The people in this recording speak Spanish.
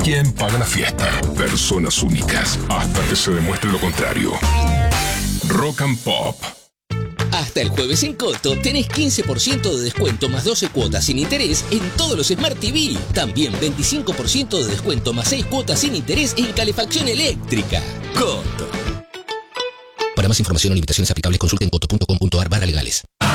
¿Quién paga la fiesta? Personas únicas, hasta que se demuestre lo contrario. Rock and Pop. Hasta el jueves en Coto tenés 15% de descuento más 12 cuotas sin interés en todos los Smart TV. También 25% de descuento más 6 cuotas sin interés en calefacción eléctrica. Coto. Para más información o limitaciones aplicables consulten coto.com.ar/legales.